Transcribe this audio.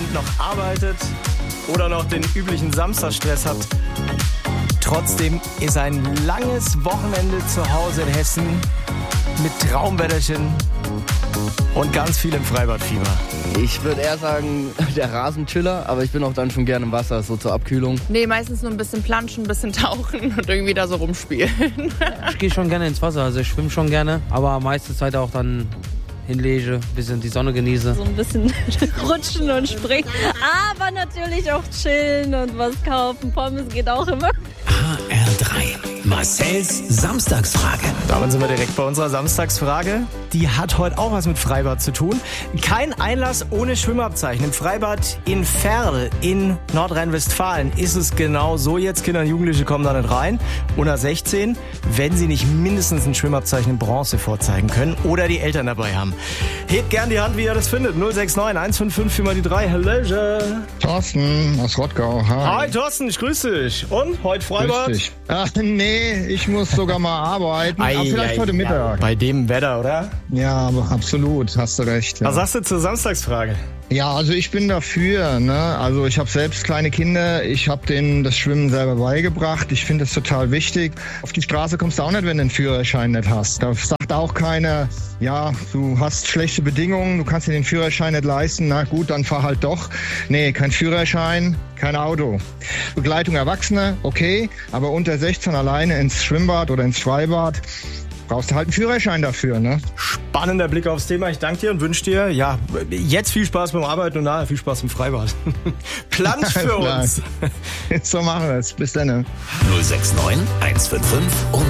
Abend noch arbeitet oder noch den üblichen Samstagsstress habt. Trotzdem ist ein langes Wochenende zu Hause in Hessen mit Traumwetterchen und ganz viel im Freibadfieber. Ich würde eher sagen, der Rasenchiller, aber ich bin auch dann schon gerne im Wasser, so zur Abkühlung. Nee, meistens nur ein bisschen planschen, ein bisschen tauchen und irgendwie da so rumspielen. Ich gehe schon gerne ins Wasser, also ich schwimme schon gerne, aber meiste Zeit auch dann hinlege, ein bisschen die Sonne genieße. So ein bisschen rutschen und springen, aber natürlich auch chillen und was kaufen. Pommes geht auch immer. HR3, Marcells Samstagsfrage. Damit sind wir direkt bei unserer Samstagsfrage. Die hat heute auch was mit Freibad zu tun. Kein Einlass ohne Schwimmabzeichen. Im Freibad in Verl in Nordrhein-Westfalen ist es genau so. Jetzt Kinder und Jugendliche kommen da nicht rein. Unter 16, wenn sie nicht mindestens ein Schwimmabzeichen in Bronze vorzeigen können oder die Eltern dabei haben. Hebt gern die Hand, wie ihr das findet. 069 155 4 mal die 3. Hello. Thorsten aus Rottgau. Hi Thorsten, ich grüße dich. Und heute Freibad? Grüß dich. Ach nee, ich muss sogar mal arbeiten. Aber vielleicht heute Mittag. Bei dem Wetter, oder? Ja, aber absolut, hast du recht. Ja. Was sagst du zur Samstagsfrage? Ja, also ich bin dafür. Ne? Also ich habe selbst kleine Kinder. Ich habe denen das Schwimmen selber beigebracht. Ich finde es total wichtig. Auf die Straße kommst du auch nicht, wenn du einen Führerschein nicht hast. Da sagt auch keiner, ja, du hast schlechte Bedingungen, du kannst dir den Führerschein nicht leisten. Na gut, dann fahr halt doch. Nee, kein Führerschein, kein Auto. Begleitung Erwachsener, okay. Aber unter 16 alleine ins Schwimmbad oder ins Freibad brauchst du halt einen Führerschein dafür, ne? Spannender Blick aufs Thema. Ich danke dir und wünsche dir, ja, jetzt viel Spaß beim Arbeiten und nachher viel Spaß im Freibad. Plansch für uns. So machen wir es. Bis dann. 069 155